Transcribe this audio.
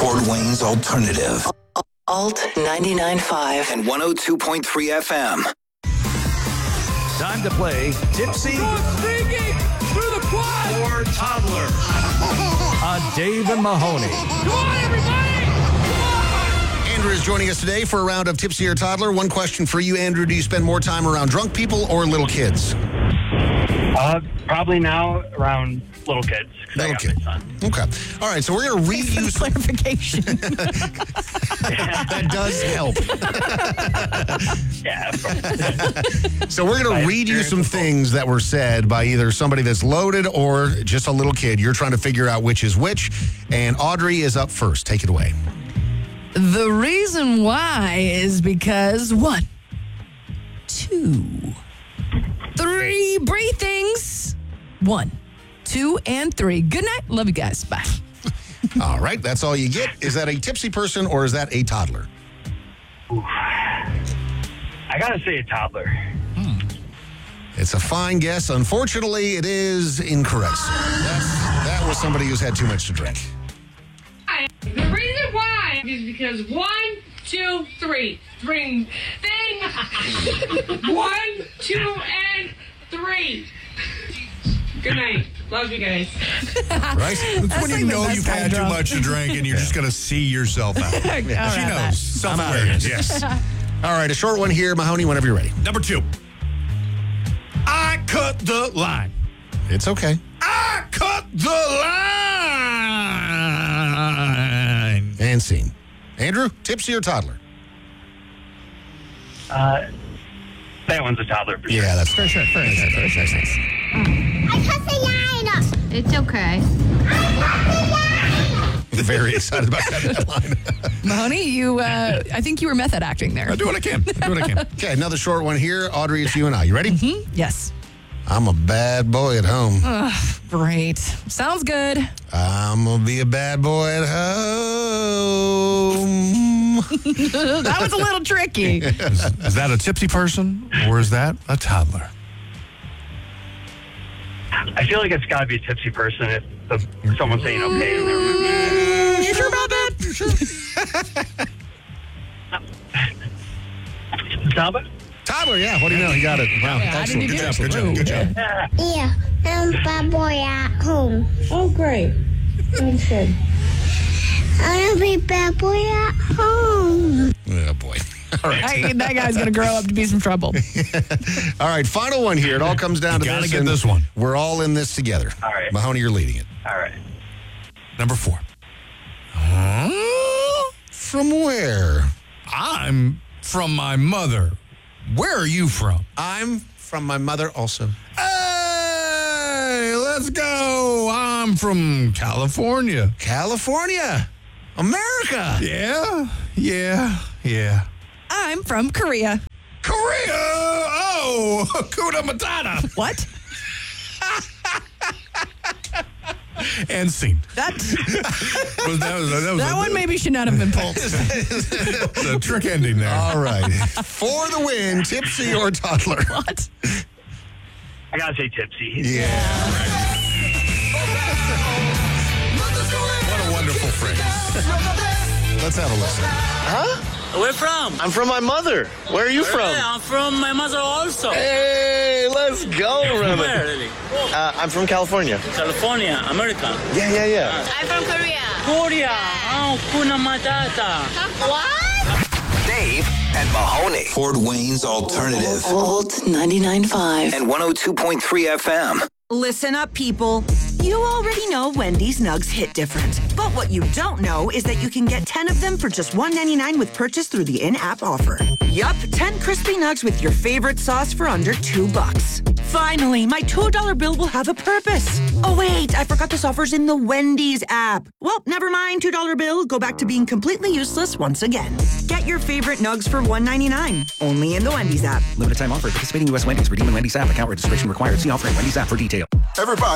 Fort Wayne's alternative. Alt 99.5 and 102.3 FM. Time to play Tipsy through the quad or Toddler on Dave and Mahoney. Come on, everybody! Come on! Andrew is joining us today for a round of Tipsy or Toddler. One question for you, Andrew. Do you spend more time around drunk people or little kids? Probably now around little kids. Little kids. Okay. All right, so we're going to read you some clarification. That does help. Yeah. So we're going to read you some things that were said by either somebody that's loaded or just a little kid. You're trying to figure out which is which, and Audrey is up first. Take it away. The reason why is because 1, 2, 3 breathe things. 1, 2, and 3. Good night. Love you guys. Bye. All right, that's all you get. Is that a tipsy person or is that a toddler? I gotta say a toddler. It's a fine guess. Unfortunately, it is incorrect. That was somebody who's had too much to drink. The reason why is because 1, 2, 3. Thing. 1, 2, and 3. Good night. Love you guys. Right? It's when you know you've had too much to drink and you're just going to see yourself out. She knows. Self-awareness. Yes. All right, a short one here. Mahoney, whenever you're ready. Number 2. I cut the line. It's okay. I cut the line. And scene. Andrew, tipsy or toddler? That one's a toddler for sure. Yeah, that's For sure. I cut the line. It's okay. very excited about that line. Mahoney, I think you were method acting there. I do what I can. Okay, another short one here. Audrey, it's you and I. You ready? Mm-hmm. Yes. I'm a bad boy at home. Great. Sounds good. I'm going to be a bad boy at home. That was a little tricky. Is that a tipsy person or is that a toddler? I feel like it's got to be a tipsy person if someone's saying okay. You sure about that? Toddler? Toddler, yeah. What do you know? You got it. Wow, How did you excellent. do? Good job. Yeah, I'm a bad boy at home. Oh, great. That's good. I'm a bad boy at home. Oh, boy. All right. That guy's going to grow up to be some trouble. All right, final one here. It all comes down to You gotta this. get and this one. We're all in this together. All right. Mahoney, you're leading it. All right. Number 4. From where? I'm from my mother. Where are you from? I'm from my mother also. Hey, let's go. I'm from California. California. America. Yeah. I'm from Korea. Korea. Oh, Hakuna Matata. What? And scene. That That one maybe should not have been pulled. the trick ending there. All right. For the win, tipsy or toddler? What? I got to say tipsy. Yeah. What a wonderful phrase. Let's have a listen. Where from? I'm from my mother. Where are you from? I'm from my mother also. Hey, let's go, Remy. Where, really? I'm from California. California, America. Yeah. I'm from Korea. Korea. Oh, Hakuna Matata. What? Dave and Mahoney. Fort Wayne's alternative. Alt 99.5 and 102.3 FM. Listen up, people. You already know Wendy's Nugs hit different. But what you don't know is that you can get 10 of them for just $1.99 with purchase through the in-app offer. Yup, 10 crispy nugs with your favorite sauce for under $2. Finally, my $2 bill will have a purpose. Oh wait, I forgot this offer's in the Wendy's app. Well, never mind, $2 bill. Go back to being completely useless once again. Get your favorite nugs for $1.99. Only in the Wendy's app. Limited time offer. Participating U.S. Wendy's. Redeem in Wendy's app. Account registration required. See offer in Wendy's app for details. Everybody.